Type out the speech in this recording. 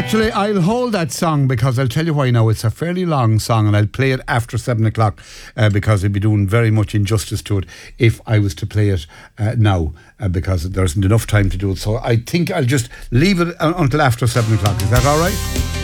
Actually, I'll hold that song because I'll tell you why now. It's a fairly long song and I'll play it after 7 o'clock because I'd be doing very much injustice to it if I was to play it now because there isn't enough time to do it. So I think I'll just leave it until after 7 o'clock. Is that all right?